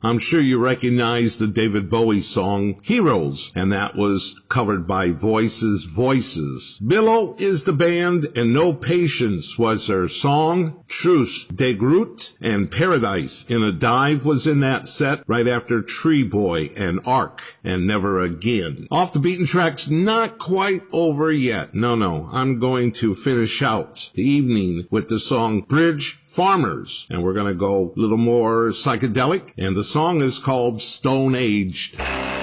I'm sure you recognize the David Bowie song Heroes, and that was covered by Voices. Billow is the band, and No Patience was their song. Truce de Groot and Paradise in a Dive was in that set right after Tree Boy and Ark and Never Again. Off the Beaten Track's not quite over yet. No, I'm going to finish out the evening with the song Bridge Farmers, and we're going to go a little more psychedelic, and the song is called Stone Aged.